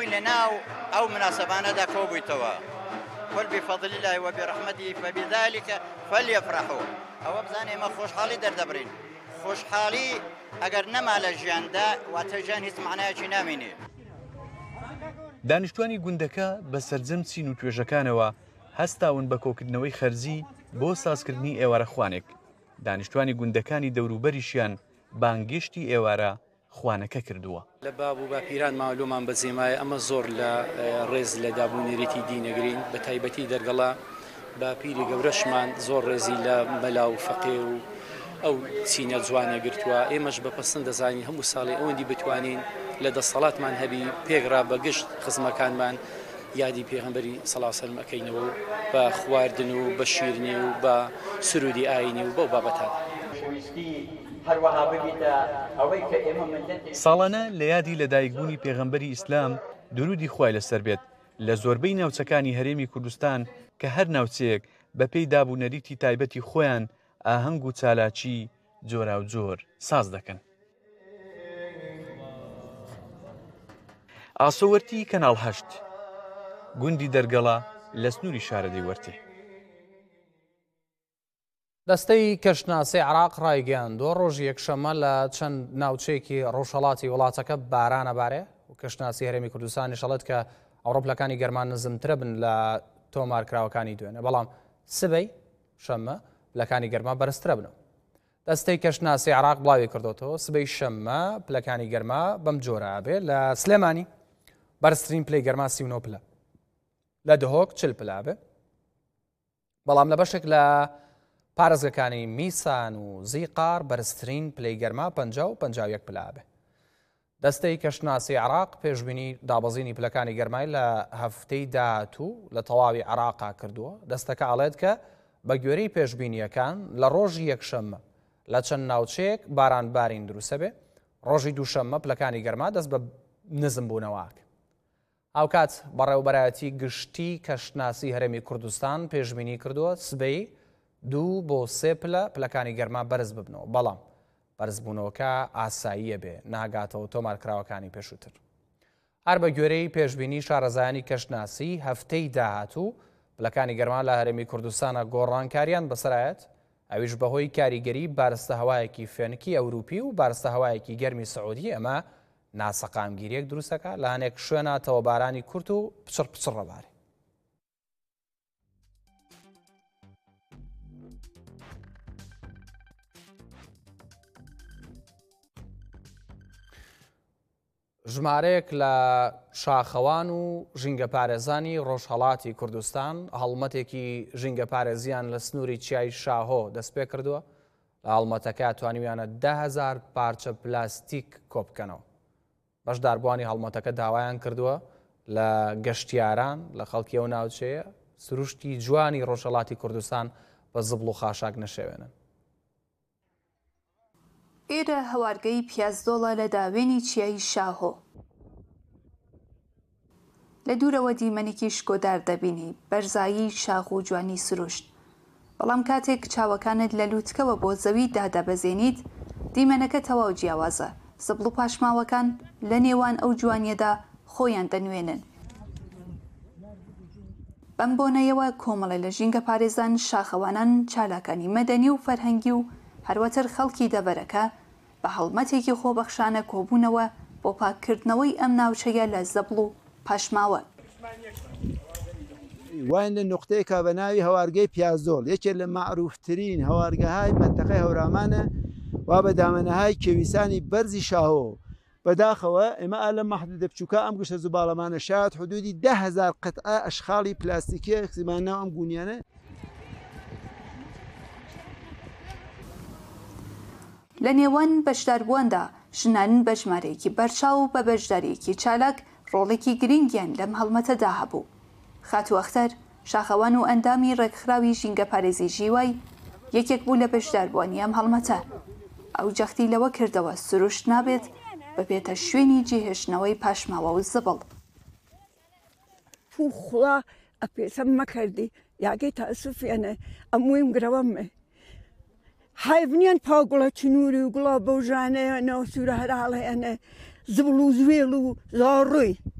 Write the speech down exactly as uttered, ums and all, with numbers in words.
خۆی لە ناو ئەو مناسبانەدا کۆبوویتەوە قل بفضل الله وبرحمته فبذلك فليفرحوا ئەوە بزانێ ئێمە خۆشحاڵی دەردەبرین خۆشحاڵی ئەگەر نەما لە ژیاندا واتە ژیان هیچ معنایەکی نامێنێ. دانیشتوانی گوندەکە بە سەرجەم چین و توێژەکانەوە هەستاون بە کۆکردنەوەی خەرجی بۆ سازکردنی ئێوارە خوانێک. دانیشتوانی گوندەکانی دەوروبەریشیان بانگشتی ئێوارە خوانەکە کردووە. لە باب و باپیران ماڵومان بەجێمایە ئەمە زۆر لە ڕێز لە دابوونێتی دینەگرین بە تایبەتی دەرگەڵا باپیری گەورەشمان زۆر ڕێزی لە مەلا و فەقێ و ئەو چینە جوانە گرتووە. ئێمەش بە پەسەند دەزانین هەموو ساڵی ئەوەندی بتوانین لە دەسەڵاتمان هەبی پێگرا بەگشت خزمەکانمان یادی پێغەمبەری سەڵاو سەلم ئەکەینەوە و بە خواردن و بە شیرنی و بە سرودی ئاینی و بەو بابەتان. ساڵانە لە یادی لەدایکبوونی پێغەمبەری ئیسلام درودی خوای لەسەر بێت لە زۆربەی ناوچەکانی هەرێمی کوردستان کە هەر ناوچەیەک بەپێی دابوونەریتی تایبەتی خۆیان ئاهەنگ و چالاکی جۆرا و جۆر ساز دەکەن. ئاسۆوەرتی کەناڵ هەشت گوندی دەرگەڵا لە سنووری شارەدەی وەرتێ. دەستەی کەشناسی عراق ڕایگەیاندووە ڕۆژی یەکشەمە لە چەند ناوچەیەکی ڕۆژهەڵاتی وڵاتەکە بارانە بارێ و کەشناسی هەرێمی کوردستانی شەڵێت کە ئەوڕۆپلەکانی گەرمان نزمترە بن لە تۆمارکراوەکانی دوێنێ بەڵام سبەی شەمە پلەکانی گەرما بەرزترە بنەوە. دەستەی کەشناسی عراق بڵاوی کردوتەوە سبەی شەمە پلەکانی گەرما بەم جۆرە بێ لە سلێمانی بەرزترین پلەی گەرما سی و نۆ پلە لە دهۆک چل پلا بێ بەڵام لە بەشێک لە پارێزگەکانی میسان و زیقار بەرزترین پلەی گەرما پەنجا و پەنجا و یەک پلا بێ. دەستەی کەشناسی عراق پێشبینی دابەزینی پلەکانی گەرمای لە هەفتەی داهاتوو لە تەواوی عراقا کردووە. دەستەکە ئاڵێت کە بە گوێرەی پێشبینیەکان لە ڕۆژی یەکشەممە لە چەند ناوچەیەک بارانبارین دروستە بێ ڕۆژی دووشەممە پلەکانی گەرما دەست بە نزم بوونەوەکە. ئاوکات بەڕێوەبەرایەتی گشتی کەشناسی هەرێمی کوردستان پێشبینی کردووە سبەی دوو بۆ سێ پلە پلەکانی گەرما بەرز ببنەوە بەڵام بەرزبوونەوەکە ئاساییە بێ ناگاتەوە تۆمارکراوەکانی پێشووتر. هەر بە گوێرەی پێشبینی شارەزایانی کەشناسی هەفتەی داهاتوو پلەکانی گەرما لە هەرێمی کوردستانە گۆڕانکاریان بەسەرایەت ئەویش بەهۆی کاریگەری بارستە هەوایەکی فێنکی ئەوروپی و بارستە هەوایەکی گەرمی سعودی ئەمە ناسەقامگیریەک دروستەکە لە هەنێک شوێناتەوە بارانی کورت و پچڕ پچڕ ڕەبارێ. ژمارەیەک لە شاخەوان و ژینگە پارێزانی ڕۆژهەڵاتی کوردستان هەڵمەتێکی ژینگە پارێزیان لە سنووری چیای شاهۆ دەست پێ کردووە. لە هەڵمەتەکە توانیویانە ده هەزار پارچە پلاستیک کۆبکەنەوە. بەشداربووانی هەڵمەتەکە داوایان کردووە لە گەشتیاران لە خەڵکی ئەو ناوچەیە سروشتی جوانی ڕۆژهەڵاتی کوردستان بە زبڵ و خاشاک نەشێوێنن. ئێرە هەوارگەی پیازدۆڵە لە داوێنی چیای شاهۆ. لە دوورەوە دیمەنێکی شکۆدار دەبینی بەرزایی شاخ و جوانی سروشت. بەڵام کاتێک چاوەکانت لە لووتکەوە بۆ زەوی دادەبەزێنیت دیمەنەکە تەواو جیاوازە. زبڵ و پاشماوەکان لە نێوان ئەو جوانیەدا خۆیان دەنوێنن. بەم بۆنەیەوە کۆمەڵە لە ژینگە پارێزان شاخەوانان چالاکانی مەدەنی و فەرهەنگی و هەروەتر خەڵکی دەبەرەکە بە هەڵمەتێکی خۆبەخشانە کۆبوونەوە بۆ پاککردنەوەی ئەم ناوچەیە لە زەبڵ و پاشماوە. وان لە نقطەیەکە بە ناوی هەوارگەی پیازۆڵ یەکێک لە معروفترین هەوارگەهای منتەقەی هەورامانە وا بە دامەنەهای کێویسانی بەرزی شاهۆ. بەداخەوە ئێمە ئا لە مەحدودە بچووکە ئەم گشتە زوباڵەمانە شایەت حدودی ده هەزار قەتعە ئەشخاڵی پلاستیکیە زمانەوە ئەم گونیانە. لە نێوان بەشداربوواندا ژنانن بە ژمارەیەکی بەرچاو و بە بەشداریەکی چالاک ڕۆڵێکی گرنگیان لەم هەڵمەتەدا هەبوو. خاتوەختەر شاخەوان و ئەندامی ڕێکخراوی ژینگە پارێزی ژیوای یەکێک بوو لە بەشداربووانی ئەم هەڵمەتە. ئەو جەختی لەوە کردەوە سروشت نابێت ببێتە شوێنی جێهێشتنەوەی پاشماوە و زبڵ. خوا ئەپێسەم مەکردی یاگەی تاسوفێنە ئەموویم گرەوەمێ حیڤنیان پاگوڵە چنووری و گوڵا بەو ژانەیە نەوە سوورە هەراڵەیەنە زبڵ و زوێڵ و زاڕووی